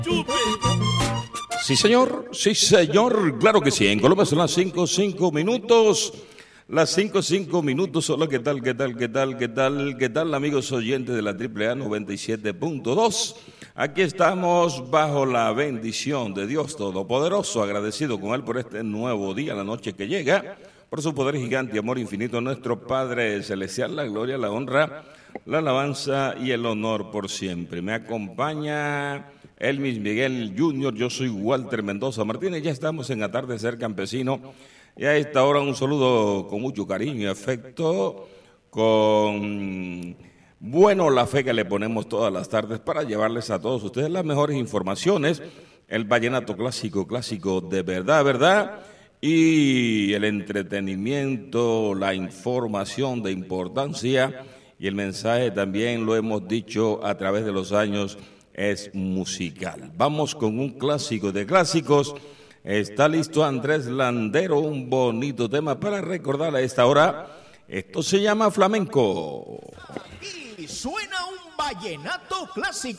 Sí, señor, claro que sí. En Colombia son las 5 minutos. Las 5 minutos. Hola, ¿qué tal, amigos oyentes de la AAA 97.2? Aquí estamos bajo la bendición de Dios Todopoderoso, agradecido con Él por este nuevo día, la noche que llega, por su poder gigante y amor infinito, nuestro Padre Celestial, la gloria, la honra, la alabanza y el honor por siempre. Me acompaña Elvis Miguel Jr., yo soy Walter Mendoza Martínez, ya estamos en Atardecer Campesino, y a esta hora un saludo con mucho cariño y afecto, con la fe que le ponemos todas las tardes para llevarles a todos ustedes las mejores informaciones, el vallenato clásico de verdad, y el entretenimiento, la información de importancia, y el mensaje también lo hemos dicho a través de los años, es musical. Vamos con un clásico de clásicos. Está listo Andrés Landero, un bonito tema para recordar a esta hora. Esto se llama flamenco. Aquí suena un vallenato clásico.